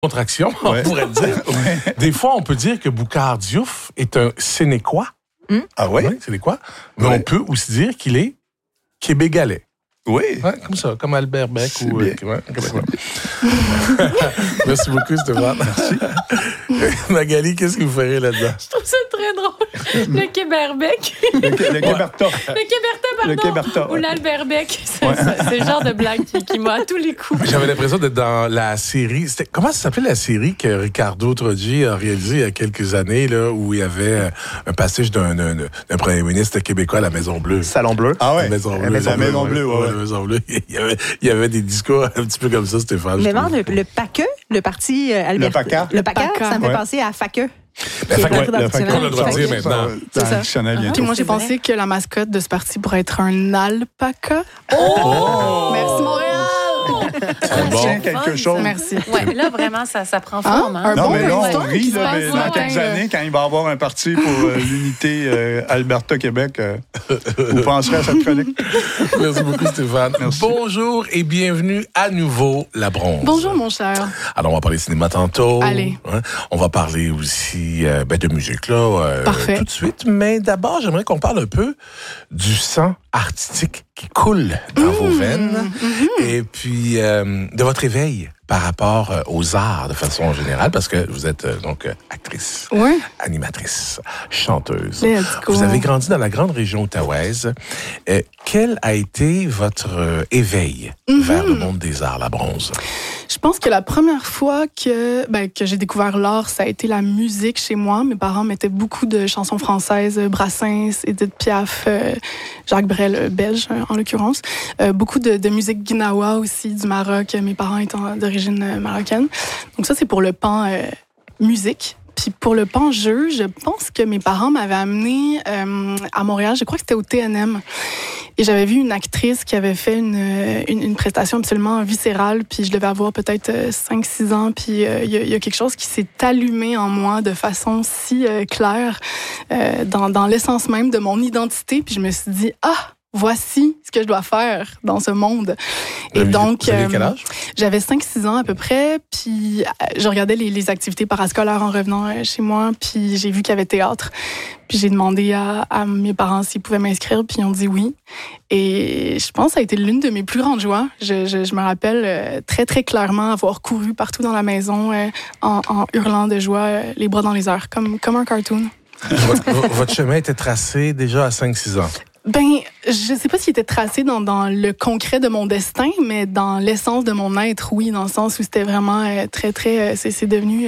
contraction, on pourrait le dire. Des fois, on peut dire que Boucard Diouf est un Sénécois. Ah oui? Oui, Sénécois. Mais on peut aussi dire qu'il est québégalais. Oui. Ouais, comme ça, comme Albert Beck ou Québécois. Merci beaucoup, Stéphane. Merci. Magali, qu'est-ce que vous ferez là-dedans? Je trouve ça très drôle. Le Québerbec. Le Québerta. Le Québerta, pardon. Le Québerta. Ou l'Alberbec. C'est le genre de blague qui m'a à tous les coups. J'avais l'impression d'être dans la série. Comment ça s'appelait la série que Ricardo Troggi a réalisée il y a quelques années, là, où il y avait un passage d'un premier ministre québécois à la Maison Bleue? Salon Bleu. Ah ouais. La Maison Bleue. La Maison Bleue, ouais. La Maison Bleue. Il y avait des discours un petit peu comme ça, Stéphane. Mais non, le PACE, le parti Albert. Le PACA, ça me fait penser à FACE. Ben, Qui est on rentré dans le dictionnaire. a le droit de dire maintenant. Dans le dictionnaire bientôt. Puis moi, j'ai C'est vrai. pensé que la mascotte de ce parti pourrait être un alpaca. Merci, Montréal! C'est bon. Tiens, quelque chose. Merci. Ouais, là, vraiment, ça prend forme. Un Non, bon mais là, on brainstorm rit, qui se là, passe, mais dans quelques années, quand il va y avoir un parti pour l'unité Alberta-Québec, vous penserez à cette chronique. Merci beaucoup, Stéphane. Merci. Bonjour et bienvenue à nouveau, La Bronze. Bonjour, mon cher. Alors, on va parler cinéma tantôt. Allez. Hein? On va parler aussi de musique, là, Parfait. tout de suite. Mais d'abord, j'aimerais qu'on parle un peu du sang artistique qui coule dans vos veines. Et puis, de votre éveil par rapport aux arts de façon générale, parce que vous êtes donc actrice, Oui. animatrice, chanteuse. Let's go. Vous avez grandi dans la grande région ottawaise. Quel a été votre éveil vers le monde des arts, La Bronze? Je pense que la première fois que j'ai découvert l'art, ça a été la musique chez moi. Mes parents mettaient beaucoup de chansons françaises, Brassens, Edith Piaf, Jacques Brel, belge en l'occurrence. Beaucoup de musique guinawa aussi, du Maroc, mes parents étant d'origine marocaine. Donc ça, c'est pour le pan musique. Puis pour le pan jeu, je pense que mes parents m'avaient amené à Montréal, je crois que c'était au TNM. Et j'avais vu une actrice qui avait fait une prestation absolument viscérale, puis je devais avoir peut-être 5-6 ans, puis il y a quelque chose qui s'est allumé en moi de façon si claire dans l'essence même de mon identité, puis je me suis dit, voici ce que je dois faire dans ce monde. Et donc, vous avez quel âge? J'avais 5-6 ans à peu près, puis je regardais les activités parascolaires en revenant chez moi, puis j'ai vu qu'il y avait théâtre. Puis j'ai demandé à mes parents s'ils pouvaient m'inscrire, puis ils ont dit oui. Et je pense que ça a été l'une de mes plus grandes joies. Je me rappelle très, très clairement avoir couru partout dans la maison en hurlant de joie, les bras dans les airs, comme un cartoon. Votre chemin était tracé déjà à 5-6 ans. Ben, je sais pas s'il était tracé dans le concret de mon destin, mais dans l'essence de mon être, oui, dans le sens où c'était vraiment très, très... c'est devenu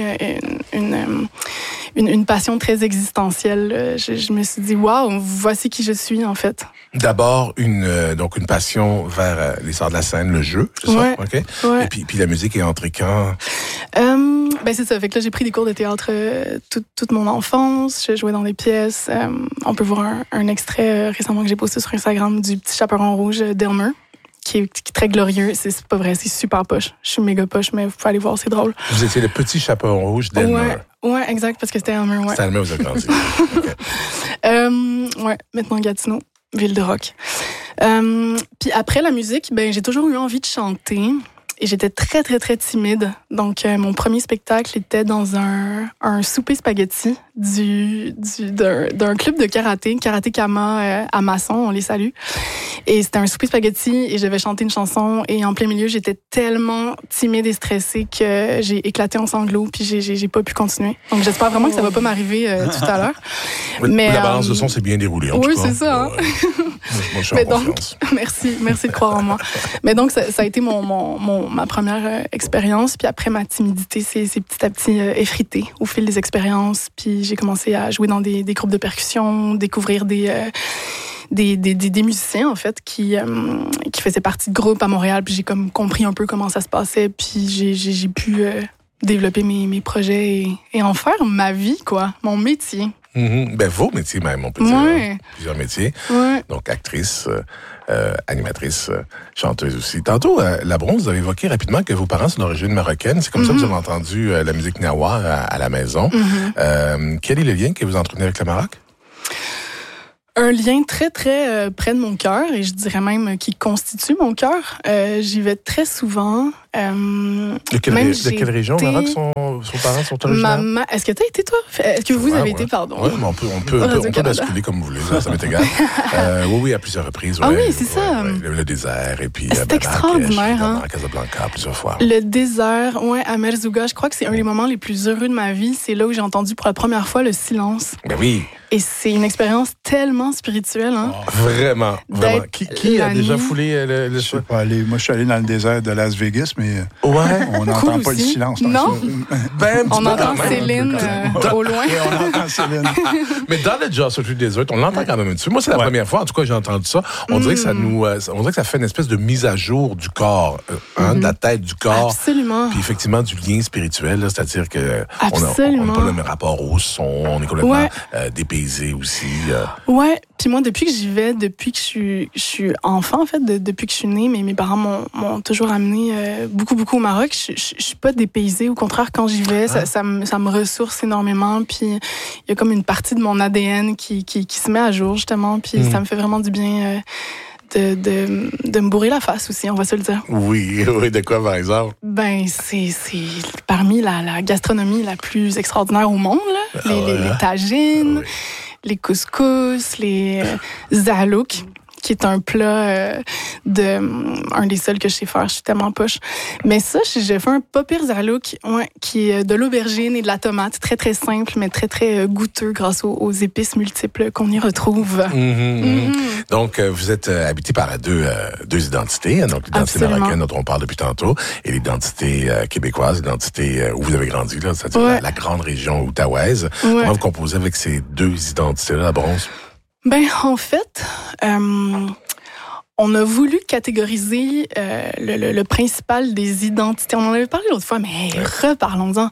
une passion très existentielle. Je me suis dit, waouh, voici qui je suis, en fait. D'abord, une passion vers les arts de la scène, le jeu, c'est ça? Ouais. OK? Ouais. Et puis la musique est entrée quand? Ben c'est ça. Fait que là, j'ai pris des cours de théâtre toute mon enfance. Je jouais dans des pièces. On peut voir un extrait récemment que j'ai posté sur Instagram du Petit Chaperon Rouge d'Elmer, qui est très glorieux. C'est pas vrai, c'est super poche. Je suis méga poche, mais vous pouvez aller voir, c'est drôle. Vous étiez le Petit Chaperon Rouge d'Elmer. Ouais, exact, parce que c'était Elmer, ouais. C'est Elmer, vous avez grandi. Okay. Ouais, maintenant Gatineau, ville de rock. Puis après la musique, ben j'ai toujours eu envie de chanter. Et j'étais très, très, très timide. Donc, mon premier spectacle était dans un souper spaghetti d'un club de karaté, Karaté Kama à Masson, on les salue. Et c'était un souper spaghetti et je devais chanter une chanson. Et en plein milieu, j'étais tellement timide et stressée que j'ai éclaté en sanglots puis j'ai pas pu continuer. Donc, j'espère vraiment que ça va pas m'arriver tout à l'heure. Mais la balance de son s'est bien déroulée, en tout cas. Oui, c'est ça. Hein? Moi, je suis en confiance. Merci de croire en moi. Mais donc, ça a été ma première expérience. Puis après, ma timidité s'est petit à petit effritée au fil des expériences. Puis j'ai commencé à jouer dans des groupes de percussion, découvrir des musiciens, en fait, qui faisaient partie de groupes à Montréal. Puis j'ai comme compris un peu comment ça se passait. Puis j'ai pu développer mes projets et en faire ma vie, quoi, mon métier. Ben, vos métiers même, on peut dire. Plusieurs métiers. Ouais. Donc, actrice, animatrice, chanteuse aussi. Tantôt, La Bronze, vous avez évoqué rapidement que vos parents sont d'origine marocaine. C'est comme ça que vous avez entendu la musique nawa à la maison. Quel est le lien que vous entretenez avec le Maroc? Un lien très, très près de mon cœur, et je dirais même qui constitue mon cœur. J'y vais très souvent. De quelle région, Maroc, son parents sont originaires? Est-ce que tu as été, toi? Est-ce que vous avez été, pardon? Oui, mais on peut basculer comme vous voulez, ça m'est égal. Oui, à plusieurs reprises. Ah oui, c'est ça. Le désert, et puis c'est extraordinaire, hein? À Casablanca plusieurs fois. Le désert, à Merzouga, je crois que c'est un des moments les plus heureux de ma vie. C'est là où j'ai entendu pour la première fois le silence. Ben oui. Et c'est une expérience tellement spirituelle, hein? Vraiment. Qui a déjà foulé le Je sais pas aller. Moi, je suis allé dans le désert de Las Vegas, mais on n'entend pas le silence. Non? On entend Céline au loin. Oui, on entend Céline. Mais dans le Joshua Tree Desert, on l'entend quand même un petit peu. Moi, c'est la première fois, en tout cas, j'ai entendu ça. On dirait que on dirait que ça fait une espèce de mise à jour du corps, de la tête du corps. Absolument. Puis effectivement, du lien spirituel, là, c'est-à-dire que on n'a pas le même rapport au son, on est complètement dépaysé aussi. Ouais. Puis moi, depuis que j'y vais, depuis que je suis enfant, en fait, depuis que je suis née, mes parents m'ont toujours amené beaucoup au Maroc. Je suis pas dépaysée. Au contraire, quand j'y vais, ça me ressource énormément. Puis il y a comme une partie de mon ADN qui se met à jour, justement. Puis ça me fait vraiment du bien de me bourrer la face aussi, on va se le dire. Oui, de quoi, par exemple? Ben, c'est parmi la gastronomie la plus extraordinaire au monde, là. Les tagines, les couscous, les zahalouk, qui est un plat un des seuls que je sais faire. Je suis tellement poche. Mais ça, j'ai fait un pas pire zahalouk, qui est de l'aubergine et de la tomate. Très, très simple, mais très, très goûteux grâce aux épices multiples qu'on y retrouve. Donc, vous êtes habité par deux identités. Donc, l'identité marocaine dont on parle depuis tantôt et l'identité québécoise, l'identité où vous avez grandi, là, c'est-à-dire la grande région outaouaise. Comment vous composez avec ces deux identités-là, Bronze? Ben, en fait, on a voulu catégoriser le principal des identités. On en avait parlé l'autre fois, mais reparlons-en.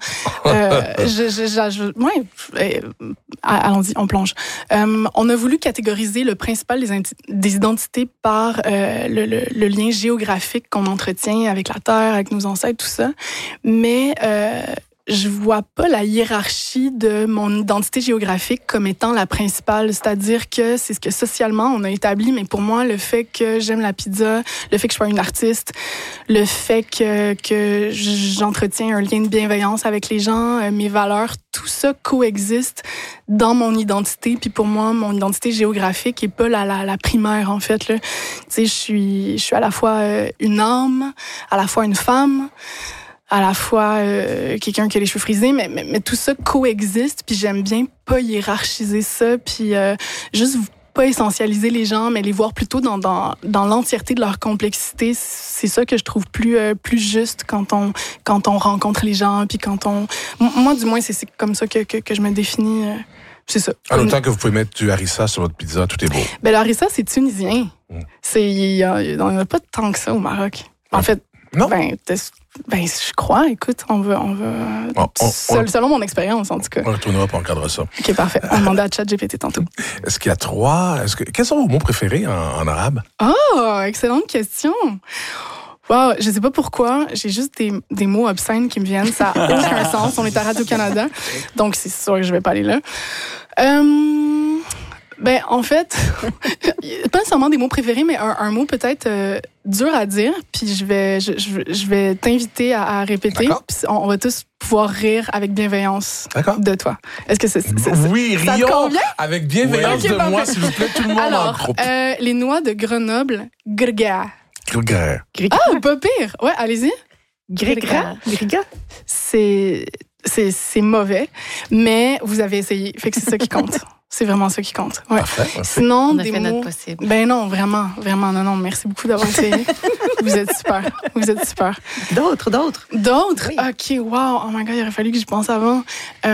Allons-y, on plonge. On a voulu catégoriser le principal des identités par le lien géographique qu'on entretient avec la Terre, avec nos ancêtres, tout ça. Mais je vois pas la hiérarchie de mon identité géographique comme étant la principale. C'est-à-dire que c'est ce que socialement on a établi, mais pour moi, le fait que j'aime la pizza, le fait que je sois une artiste, le fait que j'entretiens un lien de bienveillance avec les gens, mes valeurs, tout ça coexiste dans mon identité. Puis pour moi, mon identité géographique est pas la primaire, en fait, là. Tu sais, je suis à la fois une âme, à la fois une femme, à la fois quelqu'un qui a les cheveux frisés, mais tout ça coexiste, puis j'aime bien pas hiérarchiser ça, puis juste pas essentialiser les gens, mais les voir plutôt dans l'entièreté de leur complexité. C'est ça que je trouve plus juste quand on rencontre les gens, puis moi, du moins, c'est comme ça que je me définis. C'est ça. En autant que vous pouvez mettre du harissa sur votre pizza, tout est beau. Ben, le harissa, c'est tunisien. Il y en a pas tant que ça au Maroc. En fait, non? Ben, je crois. Écoute, on va selon mon expérience, en tout cas. On retournera pour encadrer ça. OK, parfait. On demandait à ChatGPT tantôt. Est-ce qu'il y a quels sont vos mots préférés en arabe? Oh, excellente question. Wow, je sais pas pourquoi, j'ai juste des mots obscènes qui me viennent. Ça n'a aucun sens. On est à Radio-Canada, donc c'est sûr que je vais pas aller là. Ben, en fait, pas nécessairement des mots préférés, mais un mot peut-être dur à dire, puis je vais t'inviter à répéter, puis on va tous pouvoir rire avec bienveillance de toi. Est-ce que c'est oui, ça rions te convient? avec bienveillance de moi, s'il vous plaît, tout le monde en groupe. Les noix de Grenoble, grga. Grga. Ah, pas pire. Ouais, allez-y. Grga. C'est mauvais, mais vous avez essayé, fait que c'est ça qui compte. C'est vraiment ça qui compte. Ouais. Parfait. Sinon, on a des fait mots... notre possible. Ben non, vraiment, non. Merci beaucoup d'avoir essayé. Vous êtes super. D'autres. D'autres? Oui. OK, wow. Oh my God, il aurait fallu que j'y pense avant.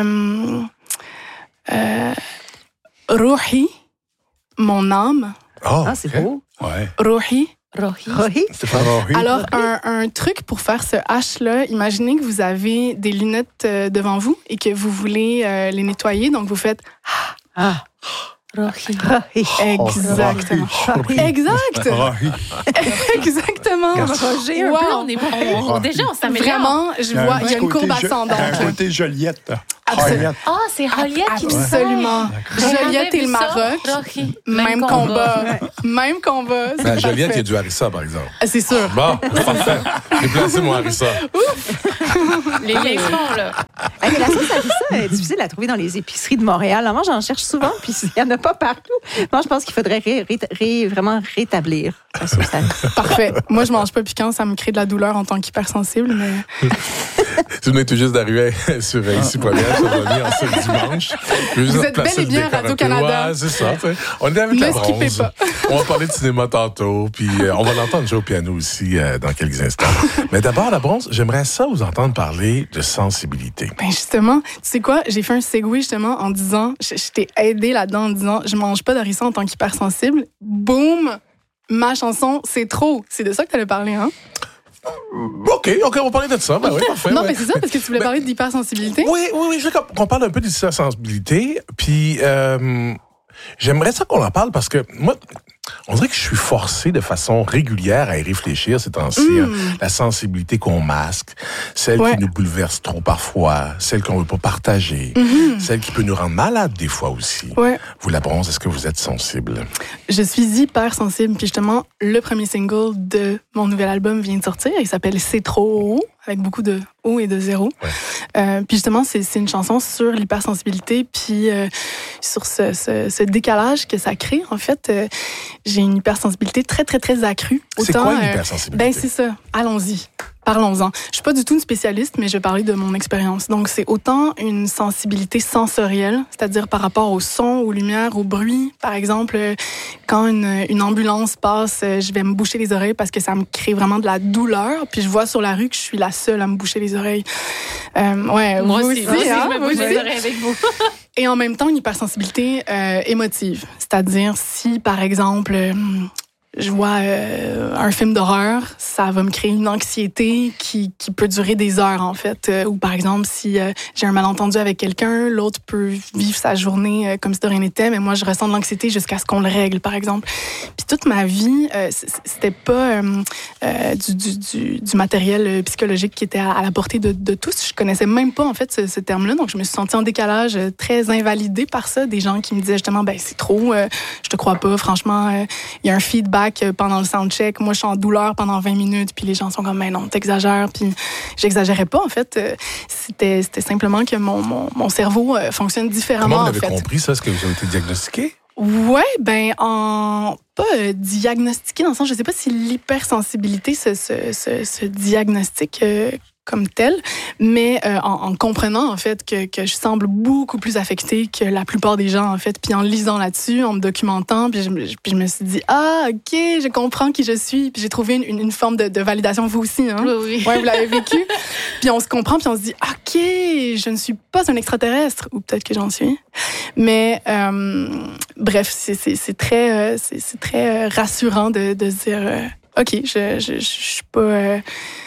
Rouhi, mon âme. Oh, Ah, c'est beau. Ouais. Rouhi. Rohi. Stéphane Rory. Alors, un truc pour faire ce H-là, imaginez que vous avez des lunettes devant vous et que vous voulez les nettoyer. Donc, vous faites... Rohi. Exactement. Exact. Rory. Exactement. Roger, un Wow. peu. On est déjà, on s'améliore. Vraiment, je vois, il y a une courbe Il y a ascendante. un côté Joliette. Joliette. Ah, c'est Joliette qui dit ça. Absolument. Joliette et le Maroc. Même combat. Même combat. Mais à Joliette, il y a du harissa, par exemple. C'est sûr. Bon, parfait. J'ai placé mon harissa. Les laissons, là. Hey, mais la sauce harissa est difficile à trouver dans les épiceries de Montréal. Alors, moi, j'en cherche souvent, puis il n'y en a pas partout. Moi, je pense qu'il faudrait vraiment rétablir la sauce harissa. Parfait. Moi, je mange pas piquant, ça me crée de la douleur en tant qu'hypersensible, mais... Si vous venez tout juste d'arriver sur Ici Première, ça va venir en ce dimanche. Vous êtes bel et bien Radio-Canada. Ouais, c'est ça. T'sais. On est avec Ne la skippez bronze. pas. On va parler de cinéma tantôt, puis on va l'entendre jouer au piano aussi dans quelques instants. Mais d'abord, la bronze, j'aimerais ça vous entendre parler de sensibilité. Ben justement, tu sais quoi, j'ai fait un segue justement en disant, je t'ai aidé là-dedans en disant, je mange pas d'harissa en tant qu'hypersensible. Boum! Ma chanson, c'est trop. C'est de ça que t'allais parler, hein? OK, on va parler de ça. Ben oui, parfait. Non, ouais. mais c'est ça, parce que tu voulais parler d'hypersensibilité. Oui, je veux qu'on parle un peu de sensibilité. Puis, j'aimerais ça qu'on en parle parce que moi, on dirait que je suis forcé de façon régulière à y réfléchir ces temps-ci. Hein. La sensibilité qu'on masque, celle qui nous bouleverse trop parfois, celle qu'on veut pas partager, celle qui peut nous rendre malades des fois aussi. Ouais. Vous, la bronze, est-ce que vous êtes sensible? Je suis hypersensible. Puis justement, le premier single de mon nouvel album vient de sortir. Il s'appelle C'est trop haut, avec beaucoup de O et de zéro. Ouais. Puis justement, c'est une chanson sur l'hypersensibilité, puis sur ce décalage que ça crée. En fait, j'ai une hypersensibilité très, très, très accrue. C'est quoi une hypersensibilité? Ben, c'est ça. Allons-y. Parlons-en. Je suis pas du tout une spécialiste, mais je vais parler de mon expérience. Donc, c'est autant une sensibilité sensorielle, c'est-à-dire par rapport au son, aux lumières, au bruit. Par exemple, quand une ambulance passe, je vais me boucher les oreilles parce que ça me crée vraiment de la douleur. Puis je vois sur la rue que je suis la seule à me boucher les oreilles. Ouais, Moi aussi, hein, je me vous bouge aussi. les oreilles avec vous. Et en même temps, une hypersensibilité émotive. C'est-à-dire, si, par exemple, je vois un film d'horreur, ça va me créer une anxiété qui peut durer des heures, en fait. Ou par exemple, si j'ai un malentendu avec quelqu'un, l'autre peut vivre sa journée comme si de rien n'était, mais moi, je ressens de l'anxiété jusqu'à ce qu'on le règle, par exemple. Puis toute ma vie, c'était pas du matériel psychologique qui était à la portée de tous. Je connaissais même pas, en fait, ce terme-là. Donc, je me suis sentie en décalage, très invalidée par ça. Des gens qui me disaient justement, ben c'est trop, je te crois pas, franchement, il y a un feedback pendant le soundcheck. Moi, je suis en douleur pendant 20 minutes, puis les gens sont comme, mais non, t'exagères. Puis j'exagérais pas, en fait. C'était simplement que mon cerveau fonctionne différemment, Comment vous en avez fait. compris ça? Est-ce que vous avez été diagnostiqué? Ouais, ben pas diagnostiqué dans le sens, je sais pas si l'hypersensibilité se diagnostique comme tel, mais en comprenant en fait que je semble beaucoup plus affectée que la plupart des gens en fait, puis en lisant là-dessus, en me documentant, puis je me suis dit ok, je comprends qui je suis, puis j'ai trouvé une forme de validation, vous aussi, hein? Oui. Ouais, vous l'avez vécu. Puis on se comprend, puis on se dit ok, je ne suis pas un extraterrestre, ou peut-être que j'en suis, mais bref, c'est très rassurant de se dire ok, je suis pas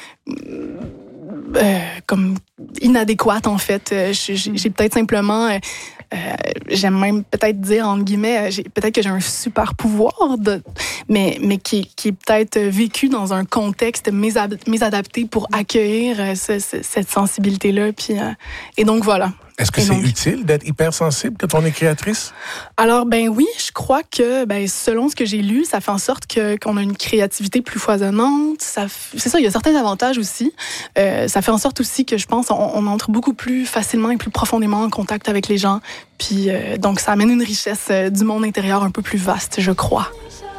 comme inadéquate, en fait. J'ai peut-être simplement, j'aime même peut-être dire, entre guillemets, peut-être que j'ai un super pouvoir, mais qui est peut-être vécu dans un contexte mésadapté pour accueillir cette sensibilité-là. Puis, et donc, voilà. Est-ce que c'est utile d'être hypersensible quand on est créatrice? Alors, ben oui, je crois que, selon ce que j'ai lu, ça fait en sorte qu'on a une créativité plus foisonnante. C'est ça, il y a certains avantages aussi. Ça fait en sorte aussi que, je pense, on entre beaucoup plus facilement et plus profondément en contact avec les gens. Puis, donc, ça amène une richesse du monde intérieur un peu plus vaste, je crois.